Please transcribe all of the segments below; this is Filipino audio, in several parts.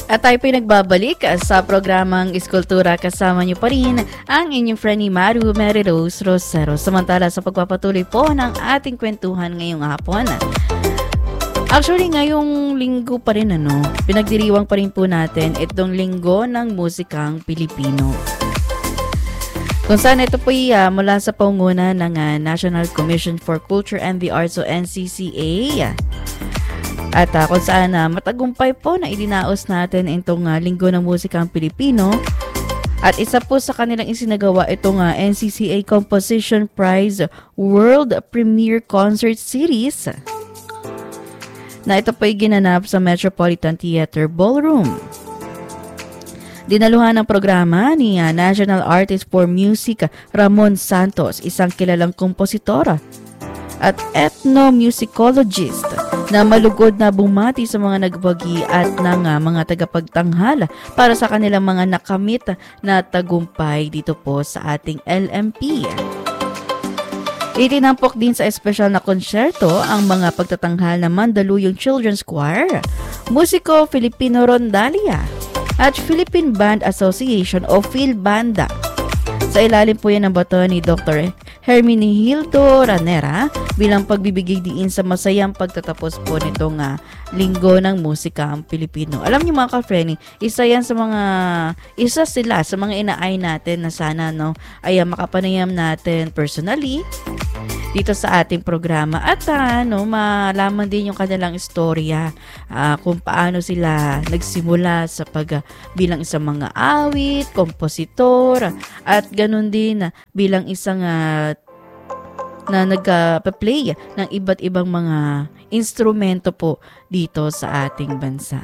At tayo pinagbabalik sa programang Iskultura. Kasama niyo pa rin ang inyong friend ni Maru Mary Rose Rosero. Samantala sa pagpapatuloy po ng ating kwentuhan ngayong hapon. Actually, ngayong linggo pa rin pinagdiriwang pa rin po natin itong linggo ng musikang Pilipino. Kung saan ito po mula sa pangunguna ng National Commission for Culture and the Arts o NCCA. At kung saan matagumpay po na idinaos natin itong linggo ng musikang Pilipino. At isa po sa kanilang isinagawa itong NCCA Composition Prize World Premiere Concert Series na ito po ay ginanap sa Metropolitan Theater Ballroom. Dinaluhan ng programa ni National Artist for Music Ramon Santos, isang kilalang kompositora at ethnomusicologist na malugod na bumati sa mga nagbagi at ng mga tagapagtanghal para sa kanilang mga nakamit na tagumpay dito po sa ating LMP. Itinampok din sa espesyal na konsyerto ang mga pagtatanghal na Mandaluyong Children's Choir, Musiko Filipino Rondalia at Philippine Band Association o PhilBanda. Sa ilalim po yan ng bato ni Dr. Hermenegildo Ranera bilang pagbibigay diin sa masayang pagtatapos po nitong linggo ng musika ang Pilipino. Alam niyo mga ka-friendly, isa sila sa mga inaay natin na sana ay makapanayam natin personally dito sa ating programa at malaman din yung kanilang istorya kung paano sila nagsimula sa bilang isang mga awit, kompositor at ganun din bilang isang na nagpa-play ng iba't ibang mga instrumento po dito sa ating bansa.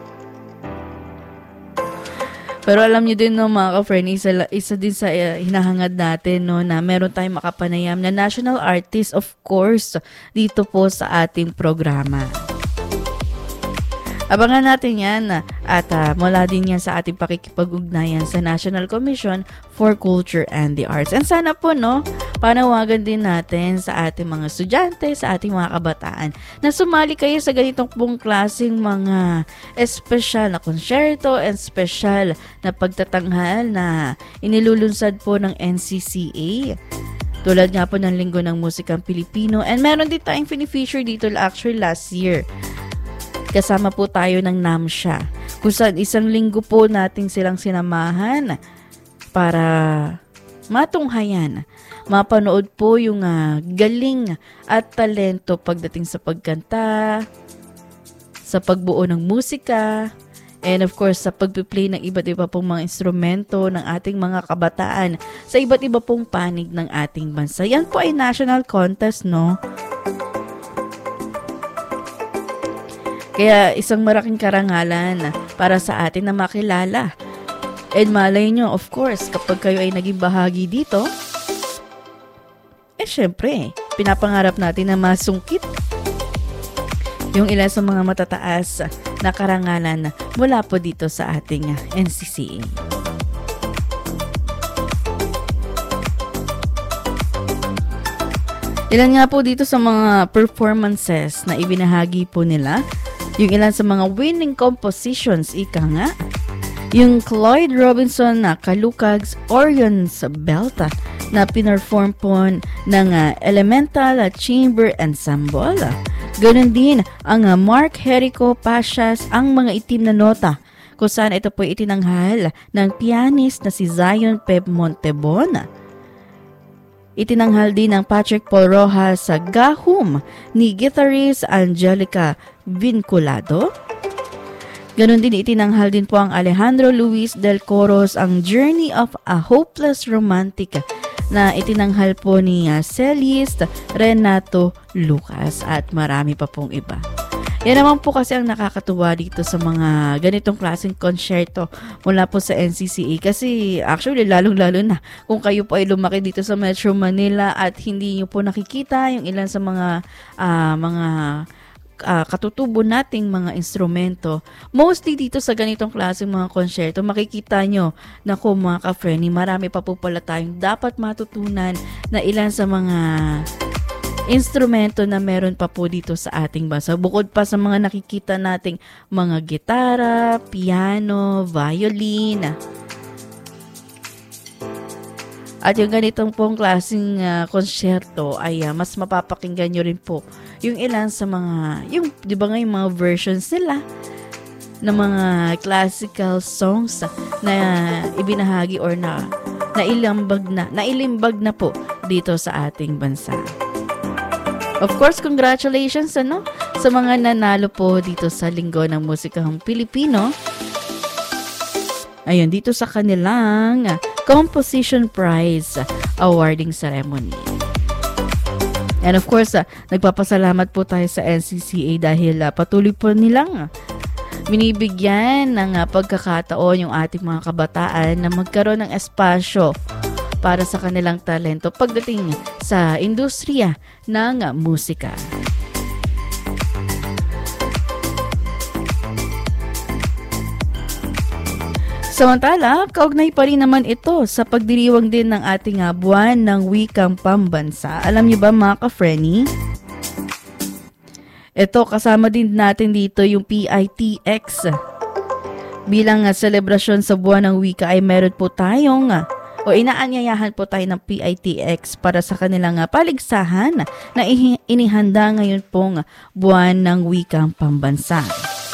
Pero alam nyo din mga ka-friend, isa din sa hinahangad natin na meron tayong makapanayam na national artist of course dito po sa ating programa. Abangan natin yan at mula din yan sa ating pakikipag-ugnayan sa National Commission for Culture and the Arts. And sana po panawagan din natin sa ating mga estudyante, sa ating mga kabataan na sumali kayo sa ganitong pong klaseng mga espesyal na konsyerto and special na pagtatanghal na inilulunsad po ng NCCA. Tulad nga po ng Linggo ng Musikang Pilipino. And meron din tayong fini-feature dito actually last year. Kasama po tayo ng NAMSHA. Kung saan isang linggo po nating silang sinamahan para matunghayan, mapanood po yung galing at talento pagdating sa pagkanta, sa pagbuo ng musika, and of course sa pagpiplay ng iba't iba pong mga instrumento ng ating mga kabataan sa iba't iba pong panig ng ating bansa. Yan po ay national contest, Kaya isang malaking karangalan para sa atin na makilala. And malay nyo, of course, kapag kayo ay naging bahagi dito, syempre, pinapangarap natin na masungkit yung ilan sa mga matataas na karangalan mula po dito sa ating NCCA. Ilan nga po dito sa mga performances na ibinahagi po nila. Yung ilan sa mga winning compositions, ika nga. Yung Cloyd Robinson na Kalukags Orion's Belta na pinerform po ng Elemental Chamber Ensemble. Ganon din ang Mark Jericho Pasias Ang Mga Itim na Nota, kung saan ito po itinanghal ng pianist na si Zion Pep Montebon. Itinanghal din ng Patrick Paul Rojas sa Gahum ni guitarist Angelica Vinculado. Ganon din itinanghal din po ang Alejandro Luis del Coros ang Journey of a Hopeless Romantic na itinanghal po ni cellist Renato Lucas at marami pa pong iba. Yan naman po kasi ang nakakatuwa dito sa mga ganitong klaseng konsyerto mula po sa NCCA. Kasi actually lalong-lalo na kung kayo po ay lumaki dito sa Metro Manila at hindi nyo po nakikita yung ilan sa mga katutubo nating mga instrumento. Mostly dito sa ganitong klaseng mga konsyerto, makikita nyo na mga ka-friendly, marami pa po pala tayong dapat matutunan na ilan sa mga instrumento na meron pa po dito sa ating bansa. Bukod pa sa mga nakikita nating mga gitara, piano, violin. At yung ganitong pong klaseng konsyerto ay mas mapapakinggan nyo rin po yung ilan sa mga, yung, di ba nga yung mga versions nila ng mga classical songs na ibinahagi or nailimbag na po dito sa ating bansa. Of course, congratulations sa mga nanalo po dito sa Linggo ng Musikahang Pilipino. Ayun, dito sa kanilang Composition Prize Awarding Ceremony. And of course, nagpapasalamat po tayo sa NCCA dahil patuloy po nilang binibigyan ng pagkakataon yung ating mga kabataan na magkaroon ng espasyo para sa kanilang talento pagdating sa industriya ng musika. Samantala, kaugnay pa rin naman ito sa pagdiriwang din ng ating buwan ng wikang pambansa. Alam niyo ba mga ka-Frenny? Ito, kasama din natin dito yung PITX. Bilang selebrasyon sa buwan ng wika ay meron po tayong inaanyayahan po tayo ng PITX para sa kanilang paligsahan na inihanda ngayon pong buwan ng wikang pambansa.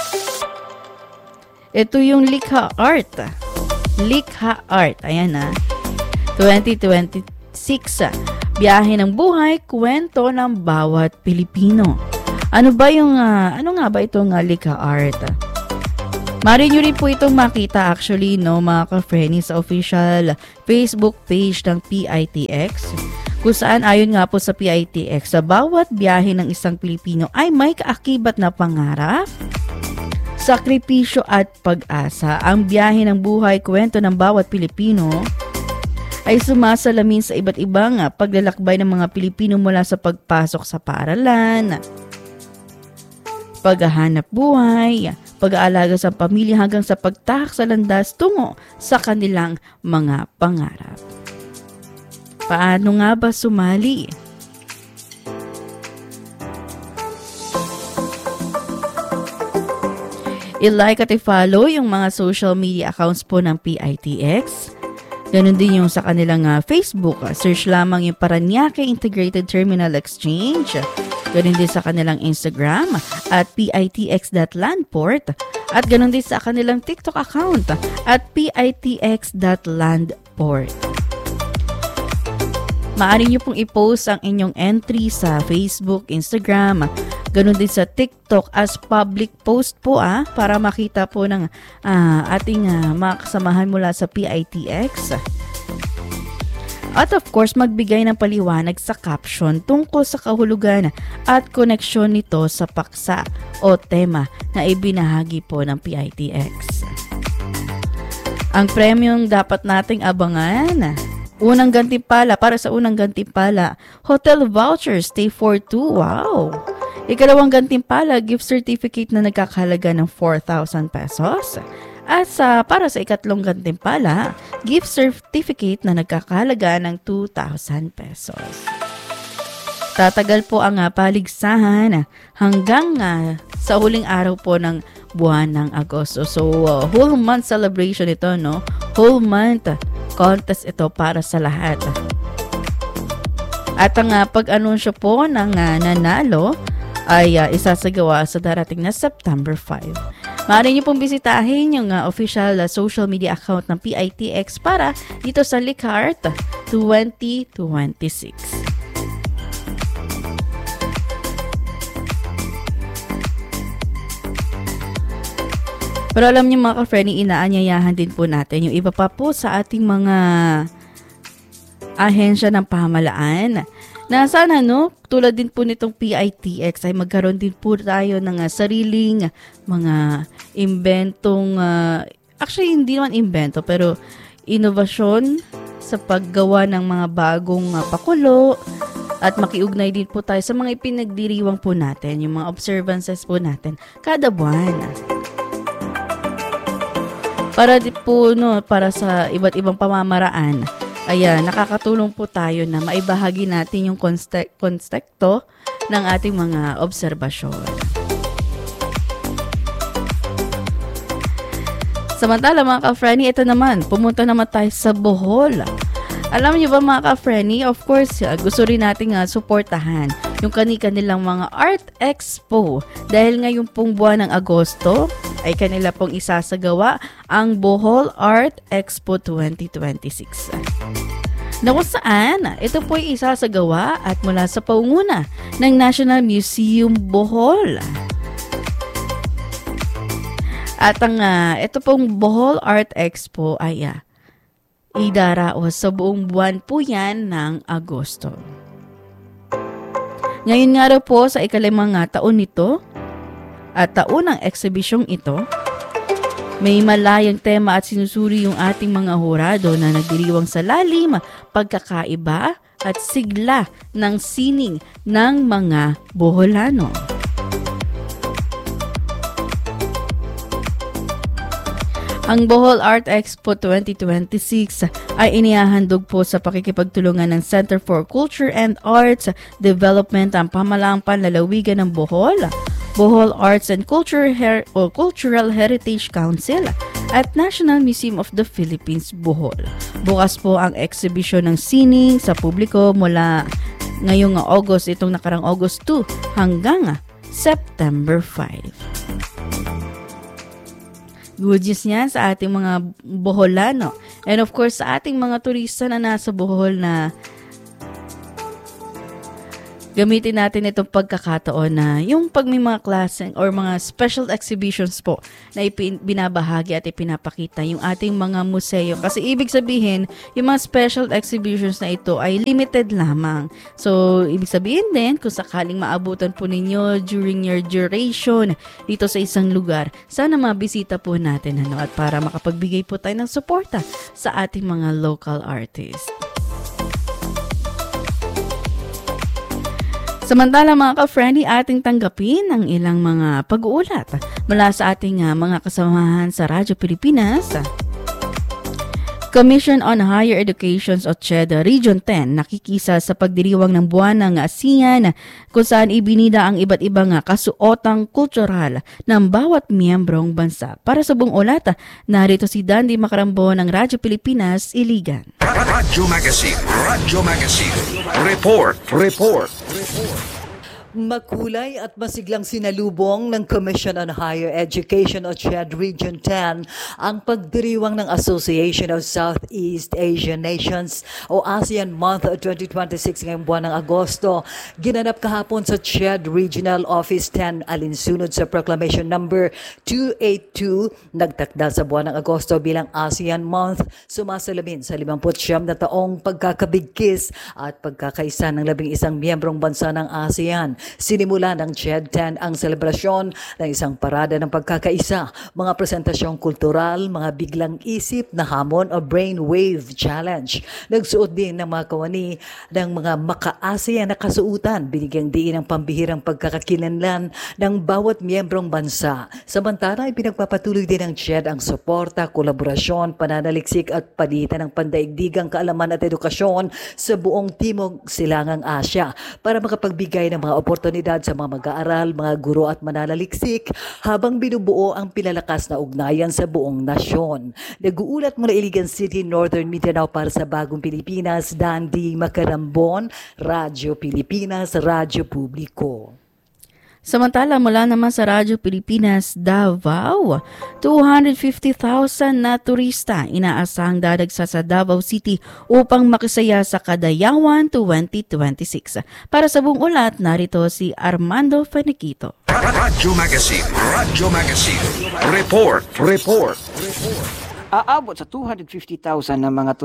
Ito yung Likha Art. Likha Art. Ayan 2026. Biyahe ng buhay, kwento ng bawat Pilipino. Ano nga ba itong Likha Art? Maaari nyo rin po itong makita actually, mga ka-Frenny, sa official Facebook page ng PITX. Kung saan ayon nga po sa PITX, sa bawat biyahe ng isang Pilipino ay may kaakibat na pangarap, sakripisyo at pag-asa. Ang biyahe ng buhay, kwento ng bawat Pilipino ay sumasalamin sa iba't ibang paglalakbay ng mga Pilipino mula sa pagpasok sa paaralan, paghahanap buhay, pag-aalaga sa pamilya hanggang sa pagtahak sa landas tungo sa kanilang mga pangarap. Paano nga ba sumali? I-like at i-follow yung mga social media accounts po ng PITX. Ganon din yung sa kanilang Facebook. Search lamang yung Parañaque Integrated Terminal Exchange. Ganon din sa kanilang Instagram at pitx.landport. At ganon din sa kanilang TikTok account at pitx.landport. Maaari nyo pong i-post ang inyong entry sa Facebook, Instagram, ganon din sa TikTok as public post po para makita po ng ating mga kasamahan mula sa PITX. At of course, magbigay ng paliwanag sa caption tungkol sa kahulugan at koneksyon nito sa paksa o tema na ibinahagi po ng PITX. Ang premyong dapat nating abangan: unang gantimpala, para sa unang gantimpala, hotel voucher, stay for 2. Wow! Ikalawang gantimpala, gift certificate na nagkakahalaga ng 4,000 pesos. At para sa ikatlong gantimpala, gift certificate na nagkakahalaga ng 2,000 pesos. Tatagal po ang paligsahan hanggang sa huling araw po ng buwan ng Agosto. So, whole month celebration ito, Whole month contest ito para sa lahat. At ang pag-anunsyo po ng nanalo ay isasagawa sa darating na September 5. Maaari niyo pong bisitahin yung official social media account ng PITX para dito sa Likha Art 2026. Pero alam niyo mga ka-Frenny, inaanyayahan din po natin yung iba pa po sa ating mga ahensya ng pamahalaan na sana tulad din po nitong PITX ay magkaroon din po tayo ng sariling mga imbentong, actually hindi naman imbento pero inovasyon sa paggawa ng mga bagong pakulo at makiugnay din po tayo sa mga ipinagdiriwang po natin, yung mga observances po natin kada buwan. Para di po para sa iba't ibang pamamaraan Ayan, nakakatulong po tayo na maibahagi natin yung konstekto ng ating mga obserbasyon. Samantala mga ka-Frenny, ito naman, pumunta naman tayo sa Bohol. Alam niyo ba mga ka-Frenny, of course, gusto rin natin suportahan yung kanilang mga art expo. Dahil ngayon pong buwan ng Agosto, ay kanila pong isasagawa ang Bohol Art Expo 2026. Na kung saan, ito po ay isasagawa at mula sa paunguna ng National Museum Bohol. At ang ito pong Bohol Art Expo ay idaraos sa buong buwan po yan ng Agosto. Ngayon nga raw po sa ikalimang taon nito at taon ng eksibisyong ito, may malayang tema at sinusuri yung ating mga hurado na nagdiriwang sa lalim, pagkakaiba at sigla ng sining ng mga Boholano. Ang Bohol Art Expo 2026 ay inihahandog po sa pakikipagtulungan ng Center for Culture and Arts Development, ang pamahalaang panlalawigan ng Bohol, Bohol Arts and Cultural Heritage Council at National Museum of the Philippines, Bohol. Bukas po ang exhibition ng sining sa publiko mula ngayong August, itong nakarang August 2 hanggang September 5. Good news yan sa ating mga Boholano. And of course, sa ating mga turista na nasa Bohol na gamitin natin itong pagkakataon na yung pag may mga klase or mga special exhibitions po na binabahagi at ipinapakita yung ating mga museo. Kasi ibig sabihin, yung mga special exhibitions na ito ay limited lamang. So, ibig sabihin din, kung sakaling maabutan po ninyo during your duration dito sa isang lugar, sana mabisita po natin at para makapagbigay po tayo ng suporta sa ating mga local artists. Samantala mga ka-Frenny, ating tanggapin ang ilang mga pag-uulat mula sa ating mga kasamahan sa Radyo Pilipinas. Commission on Higher Education o CHED Region 10 nakikisa sa pagdiriwang ng buwan ng ASEAN kung saan ibinida ang iba't ibang kasuotang kultural ng bawat miyembrong bansa. Para sa buong ulat, narito si Dandy Macarambo ng Radyo Pilipinas, Iligan. Radyo Magazine. Report. Makulay at masiglang sinalubong ng Commission on Higher Education o CHED Region 10 ang pagdiriwang ng Association of Southeast Asian Nations o ASEAN Month 2026 ngayong buwan ng Agosto. Ginanap kahapon sa CHED Regional Office 10 alinsunod sa Proclamation Number 282, nagtakda sa buwan ng Agosto bilang ASEAN Month, sumasalamin sa 59 na taong pagkakabigkis at pagkakaisa ng 11 miyembrong bansa ng ASEAN. Sinimula ng CHED 10 ang selebrasyon ng isang parada ng pagkakaisa, mga presentasyong kultural, mga biglang isip na hamon o brainwave challenge. Nagsuot din ng mga kawani ng mga maka-ASEAN na kasuutan, binigyang diin ang pambihirang pagkakakilanlan ng bawat miyembrong bansa. Samantala, ipinagpapatuloy din ng CHED ang suporta, kolaborasyon, pananaliksik at palitan ng pandaigdigang kaalaman at edukasyon sa buong Timog Silangang Asya para makapagbigay ng mga oportunidad sa mga mag-aaral, mga guro at mananaliksik habang binubuo ang pinalakas na ugnayan sa buong nasyon. Nag-uulat mula Iligan City, Northern Mindanao para sa Bagong Pilipinas, Dandy Macarambon, Radyo Pilipinas, Radyo Publiko. Samantala, mula naman sa Radyo Pilipinas, Davao, 250,000 na turista inaasahang dadagsa sa Davao City upang makisaya sa Kadayawan 2026. Para sa buong ulat, narito si Armando Feniquito. Radyo Magazine. Report. Aabot sa 250,000 na mga